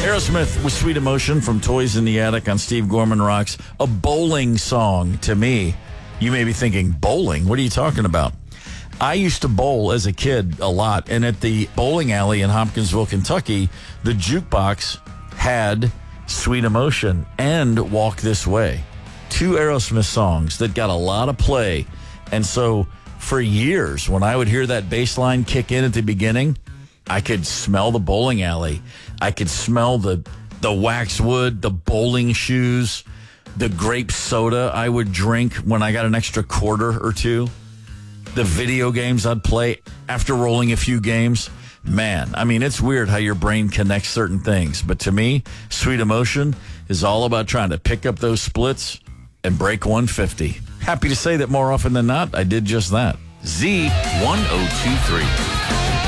Aerosmith with Sweet Emotion from Toys in the Attic on Steve Gorman Rocks. A bowling song to me. You may be thinking, bowling? What are you talking about? I used to bowl as a kid a lot, and at the bowling alley in Hopkinsville, Kentucky, the jukebox had Sweet Emotion and Walk This Way. Two Aerosmith songs that got a lot of play. And so for years, when I would hear that bass line kick in at the beginning, I could smell the bowling alley. I could smell the waxwood, the bowling shoes, the grape soda I would drink when I got an extra quarter or two, the video games I'd play after rolling a few games. Man, I mean, it's weird how your brain connects certain things. But to me, Sweet Emotion is all about trying to pick up those splits and break 150. Happy to say that more often than not, I did just that. Z1023.